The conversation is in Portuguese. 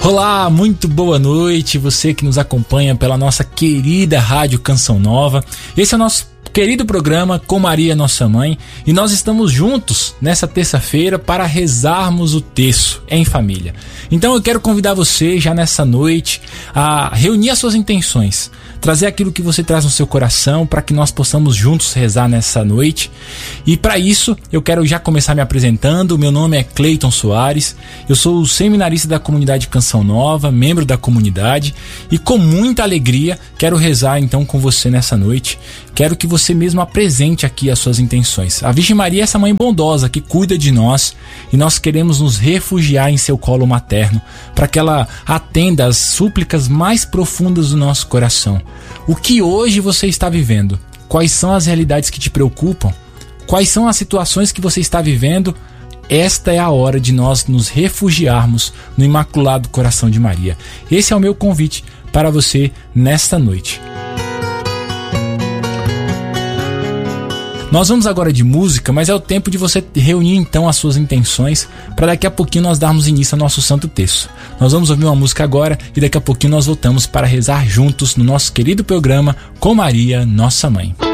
Olá, muito boa noite, você que nos acompanha pela nossa querida Rádio Canção Nova. Esse é o nosso querido programa Com Maria Nossa Mãe e nós estamos juntos nessa terça-feira para rezarmos o terço em família. Então eu quero convidar você já nessa noite a reunir as suas intenções, trazer aquilo que você traz no seu coração para que nós possamos juntos rezar nessa noite. E para isso eu quero já começar me apresentando. Meu nome é Cleiton Soares, eu sou o seminarista da comunidade Canção Nova, membro da comunidade, e com muita alegria quero rezar então com você nessa noite. Quero que você mesmo apresente aqui as suas intenções. A Virgem Maria é essa mãe bondosa que cuida de nós e nós queremos nos refugiar em seu colo materno para que ela atenda às súplicas mais profundas do nosso coração. O que hoje você está vivendo? Quais são as realidades que te preocupam? Quais são as situações que você está vivendo? Esta é a hora de nós nos refugiarmos no Imaculado Coração de Maria. Esse é o meu convite para você nesta noite. Nós vamos agora de música, mas é o tempo de você reunir então as suas intenções para daqui a pouquinho nós darmos início ao nosso Santo Terço. Nós vamos ouvir uma música agora e daqui a pouquinho nós voltamos para rezar juntos no nosso querido programa Com Maria Nossa Mãe.